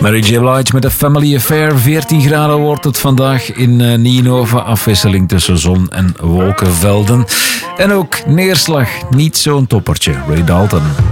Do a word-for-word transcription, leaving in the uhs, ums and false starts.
Mary J. Blige met de Family Affair. veertien graden wordt het vandaag in uh, Nienhoven. Afwisseling tussen zon en wolkenvelden. En ook neerslag. Niet zo'n toppertje. Ray Dalton.